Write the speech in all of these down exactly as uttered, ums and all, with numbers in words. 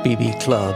B B Club.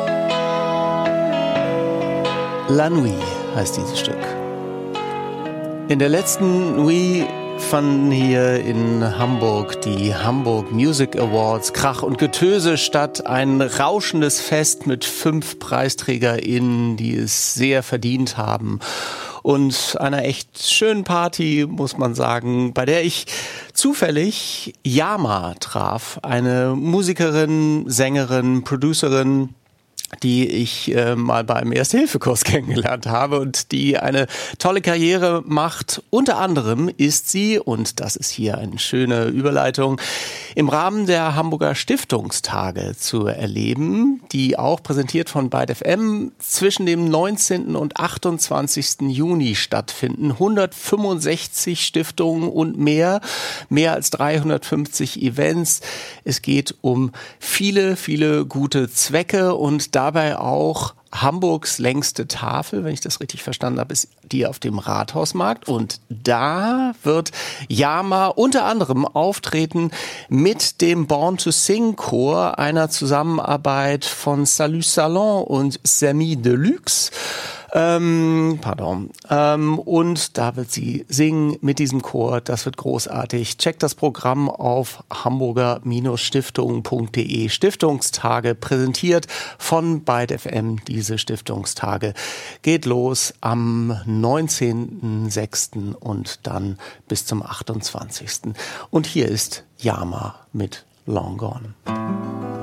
La Nuit heißt dieses Stück. In der letzten Nuit fanden hier in Hamburg die Hamburg Music Awards, Krach und Getöse statt. Ein rauschendes Fest mit fünf PreisträgerInnen, die es sehr verdient haben. Und einer echt schönen Party, muss man sagen, bei der ich zufällig Yama traf. Eine Musikerin, Sängerin, Producerin, die ich äh, mal beim Erste-Hilfe-Kurs kennengelernt habe und die eine tolle Karriere macht. Unter anderem ist sie, und das ist hier eine schöne Überleitung, im Rahmen der Hamburger Stiftungstage zu erleben, die auch präsentiert von Byte F M zwischen dem neunzehnten und achtundzwanzigsten Juni stattfinden. hundertfünfundsechzig Stiftungen und mehr, mehr als dreihundertfünfzig Events. Es geht um viele, viele gute Zwecke und dabei auch Hamburgs längste Tafel, wenn ich das richtig verstanden habe, ist die auf dem Rathausmarkt. Und da wird Yama unter anderem auftreten mit dem Born to Sing Chor, einer Zusammenarbeit von Salut Salon und Semi Deluxe. Ähm, pardon. Ähm, und da wird sie singen mit diesem Chor. Das wird großartig. Checkt das Programm auf hamburger Stiftungen punkt de. Stiftungstage präsentiert von Byte F M. Diese Stiftungstage geht los am neunzehnten sechsten und dann bis zum achtundzwanzigsten Und hier ist Yama mit Long Gone.